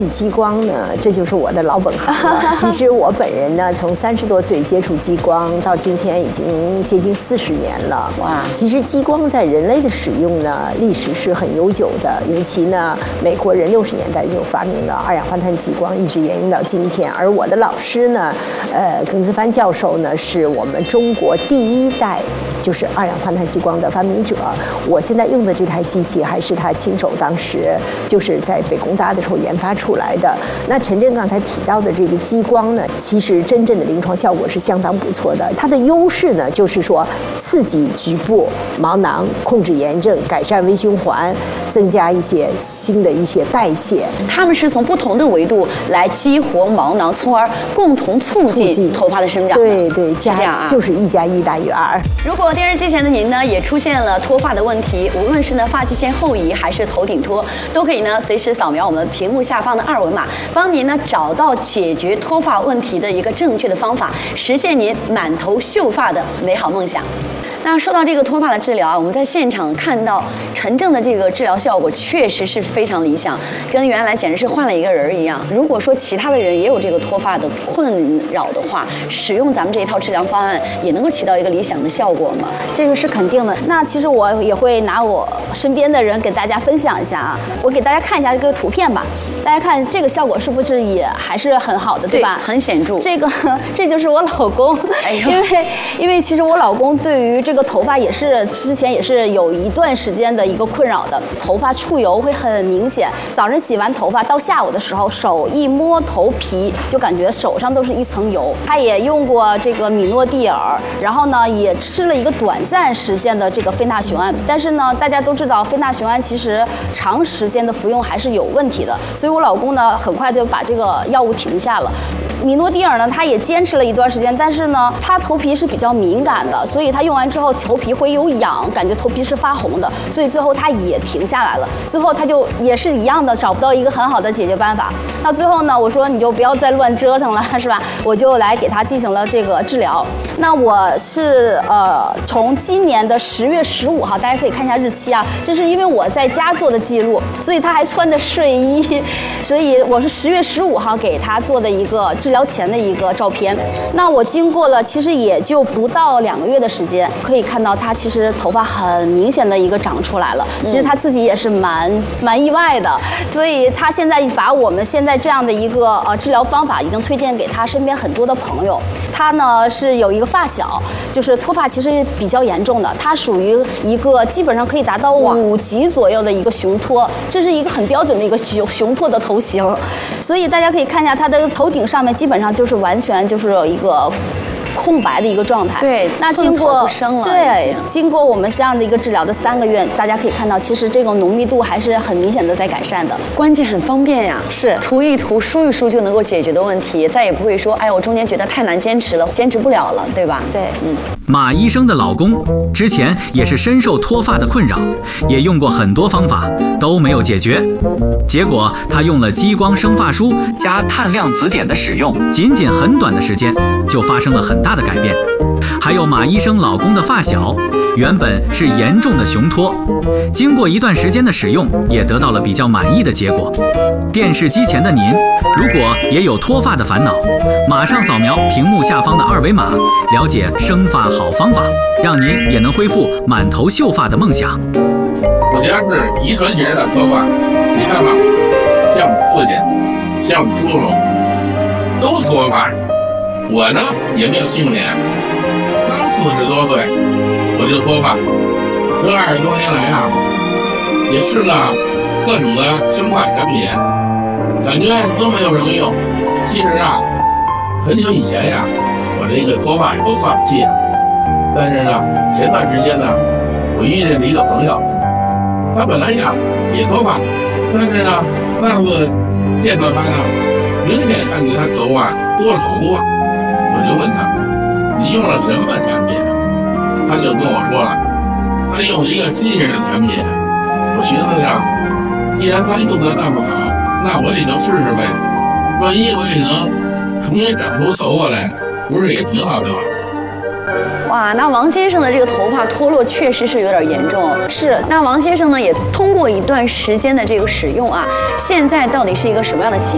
激光呢，这就是我的老本行了。其实我本人呢，从30多岁接触激光，到今天已经接近40年了。哇！其实激光在人类的使用呢，历史是很悠久的。尤其呢，美国人60年代就发明了二氧化碳激光，一直沿用到今天。而我的老师呢，耿自帆教授呢，是我们中国第一代就是二氧化碳激光的发明者。我现在用的这台机器还是他亲手当时就是在北工大的时候研发出来的。那陈震刚才提到的这个激光呢，其实真正的临床效果是相当不错的。它的优势呢，就是说刺激局部毛囊，控制炎症，改善微循环，增加一些新的一些代谢。 他们是从不同的维度来激活毛囊，从而共同促进头发的生长。 对对， 这样啊， 就是1+1大于2。 如果电视机前的您呢，也出现了脱发的问题，无论是呢发际线后移还是头顶脱，都可以呢随时扫描我们屏幕下方的2维码，帮您呢找到解决脱发问题的一个正确的方法，实现您满头秀发的美好梦想。那说到这个脱发的治疗啊，我们在现场看到陈正的这个治疗效果确实是非常理想，跟原来简直是换了一个人一样。如果说其他的人也有这个脱发的困扰的话，使用咱们这一套治疗方案也能够起到一个理想的效果吗？ 这个是肯定的。那其实我也会拿我身边的人给大家分享一下啊，我给大家看一下这个图片吧，大家看这个效果是不是也还是很好的，对吧？ 很显著。 这就是我老公，因为其实我老公对于这个头发也是之前也是有一段时间的一个困扰的，头发出油会很明显，早晨洗完头发到下午的时候，手一摸头皮就感觉手上都是一层油。他也用过这个米诺地尔，然后呢也吃了一个短暂时间的这个非那雄胺，但是呢大家都知道非那雄胺其实长时间的服用还是有问题的，所以我老公呢很快就把这个药物停下了。米诺地尔呢，他也坚持了一段时间，但是呢，他头皮是比较敏感的，所以他用完之后头皮会有痒，感觉头皮是发红的，所以最后他也停下来了。最后他就也是一样的，找不到一个很好的解决办法。那最后呢，我说你就不要再乱折腾了，是吧？我就来给他进行了这个治疗。那我是从今年的10月15号，大家可以看一下日期啊，这是因为我在家做的记录，所以他还穿的睡衣，所以我是10月15号给他做的一个治疗前的一个照片。那我经过了其实也就不到2个月的时间，可以看到他其实头发很明显的一个长出来了，其实他自己也是蛮意外的，所以他现在把我们现在这样的一个治疗方法已经推荐给他身边很多的朋友。他呢是有一个发小，就是脱发其实比较严重的，他属于一个基本上可以达到5级左右的一个雄脱，这是一个很标准的一个雄脱的头型，所以大家可以看一下他的头顶上面基本上就是完全就是有一个空白的一个状态。 对， 那经过我们这样的一个治疗的3个月，大家可以看到，其实这种浓密度还是很明显的在改善的。 关键很方便呀， 是涂一涂、梳一梳就能够解决的问题，再也不会说，哎，我中间觉得太难坚持了，坚持不了了，对吧？ 对， 马医生的老公之前也是深受脱发的困扰，也用过很多方法都没有解决，结果他用了激光生发梳加碳量子碘的使用，仅很短的时间就发生了很大的改变。还有马医生老公的发小，原本是严重的雄脱，经过一段时间的使用，也得到了比较满意的结果。电视机前的您，如果也有脱发的烦恼，马上扫描屏幕下方的2维码，了解生发好方法，让您也能恢复满头秀发的梦想。 我家是遗传型的脱发，你看吧，像我父亲，像我叔叔，都脱发。我呢也没有幸免，刚40多岁我就脱发，这20多年来啊，也试了各种的生发产品，感觉都没有什么用。其实啊，很久以前呀，我这个脱发也都放弃了。但是呢，前段时间呢，我遇见了一个朋友，他本来呀也脱发，但是呢，那次见到他呢，明显看见他头发多了好多。我就问他，你用了什么产品？他就跟我说了，他用一个新型的产品。我寻思着，既然他用的那么好，那我也就试试呗。万一我也能重新长出头发来，不是也挺好的吗？ 哇，那王先生的这个头发脱落确实是有点严重。 是， 那王先生呢也通过一段时间的这个使用啊，现在到底是一个什么样的情